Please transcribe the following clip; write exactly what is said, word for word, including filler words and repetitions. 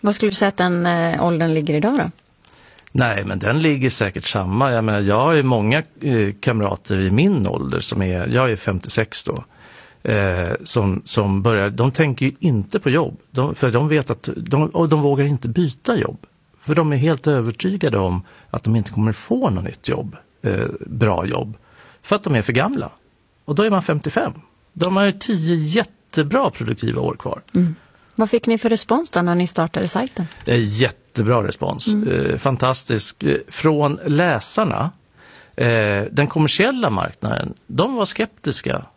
Vad skulle du säga att den eh, åldern ligger idag då? Nej, men den ligger säkert samma. Jag menar, jag har ju många eh, kamrater i min ålder som är, jag är femtiosex då, eh, som, som börjar, de tänker ju inte på jobb. De, för de vet att, de, och de vågar inte byta jobb. För de är helt övertygade om att de inte kommer få något nytt jobb, eh, bra jobb. För att de är för gamla. Och då är man femtiofem. De har ju tio jättebra produktiva år kvar. Mm. Vad fick ni för respons då när ni startade sajten? Det är jättebra respons. Mm. Eh, fantastisk. Eh, från läsarna. Eh, den kommersiella marknaden, de var skeptiska.